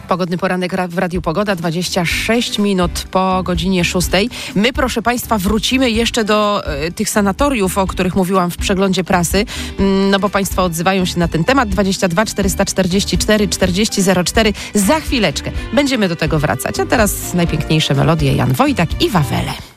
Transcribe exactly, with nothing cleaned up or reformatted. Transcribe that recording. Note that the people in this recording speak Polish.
Pogodny poranek w Radiu Pogoda, dwadzieścia sześć minut po godzinie szóstej. My, proszę Państwa, wrócimy jeszcze do y, tych sanatoriów, o których mówiłam w przeglądzie prasy, mm, no bo Państwo odzywają się na ten temat. dwadzieścia dwa czterysta czterdzieści cztery czterdzieści zero cztery. Za chwileczkę będziemy do tego wracać. A teraz najpiękniejsze melodie Jan Wojdak i Wawele.